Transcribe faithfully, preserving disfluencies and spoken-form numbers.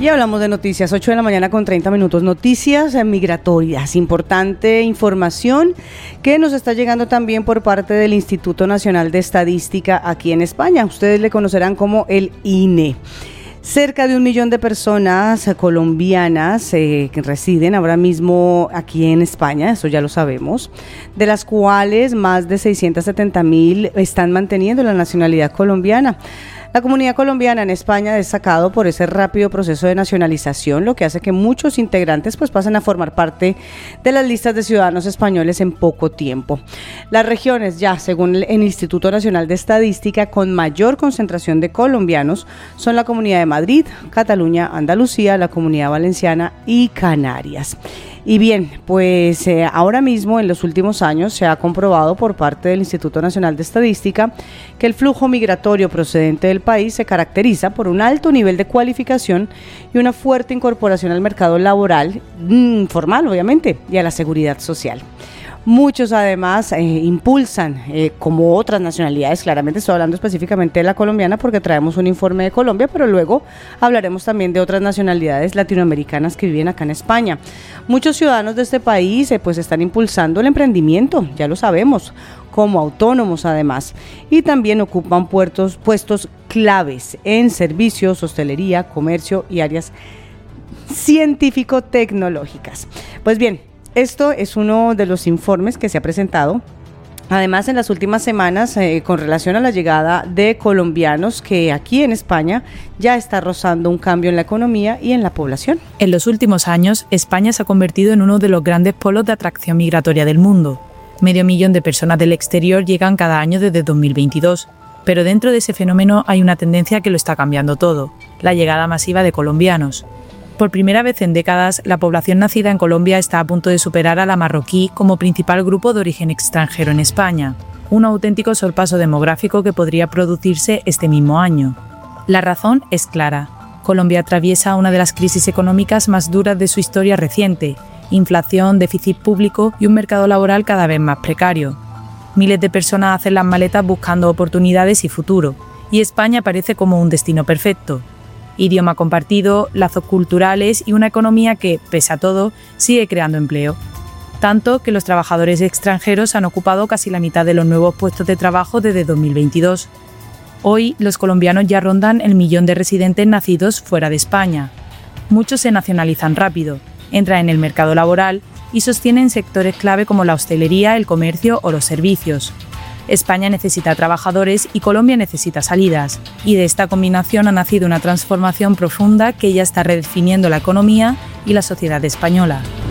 Y hablamos de noticias, ocho de la mañana con treinta minutos, noticias migratorias, importante información que nos está llegando también por parte del Instituto Nacional de Estadística aquí en España. Ustedes le conocerán como el I N E. Cerca de un millón de personas colombianas eh, que residen ahora mismo aquí en España, eso ya lo sabemos, de las cuales más de seiscientos setenta mil están manteniendo la nacionalidad colombiana. La comunidad colombiana en España ha destacado por ese rápido proceso de nacionalización, lo que hace que muchos integrantes pues pasen a formar parte de las listas de ciudadanos españoles en poco tiempo. Las regiones ya, según el Instituto Nacional de Estadística, con mayor concentración de colombianos son la Comunidad de Madrid, Cataluña, Andalucía, la Comunidad Valenciana y Canarias. Y bien, pues eh, ahora mismo en los últimos años se ha comprobado por parte del Instituto Nacional de Estadística que el flujo migratorio procedente del país se caracteriza por un alto nivel de cualificación y una fuerte incorporación al mercado laboral, mmm, formal obviamente, y a la seguridad social. Muchos además eh, impulsan, eh, como otras nacionalidades, claramente estoy hablando específicamente de la colombiana porque traemos un informe de Colombia, pero luego hablaremos también de otras nacionalidades latinoamericanas que viven acá en España. Muchos ciudadanos de este país eh, pues están impulsando el emprendimiento, ya lo sabemos, como autónomos además, y también ocupan puertos, puestos claves en servicios, hostelería, comercio y áreas científico-tecnológicas. Pues bien, esto es uno de los informes que se ha presentado. Además, en las últimas semanas, eh, con relación a la llegada de colombianos que aquí en España ya está rozando un cambio en la economía y en la población. En los últimos años, España se ha convertido en uno de los grandes polos de atracción migratoria del mundo. Medio millón de personas del exterior llegan cada año desde dos mil veintidós. Pero dentro de ese fenómeno hay una tendencia que lo está cambiando todo: la llegada masiva de colombianos. Por primera vez en décadas, la población nacida en Colombia está a punto de superar a la marroquí como principal grupo de origen extranjero en España, un auténtico sorpaso demográfico que podría producirse este mismo año. La razón es clara: Colombia atraviesa una de las crisis económicas más duras de su historia reciente, inflación, déficit público y un mercado laboral cada vez más precario. Miles de personas hacen las maletas buscando oportunidades y futuro, y España parece como un destino perfecto. Idioma compartido, lazos culturales y una economía que, pese a todo, sigue creando empleo. Tanto que los trabajadores extranjeros han ocupado casi la mitad de los nuevos puestos de trabajo desde dos mil veintidós. Hoy, los colombianos ya rondan el millón de residentes nacidos fuera de España. Muchos se nacionalizan rápido, entran en el mercado laboral y sostienen sectores clave como la hostelería, el comercio o los servicios. España necesita trabajadores y Colombia necesita salidas, y de esta combinación ha nacido una transformación profunda que ya está redefiniendo la economía y la sociedad española.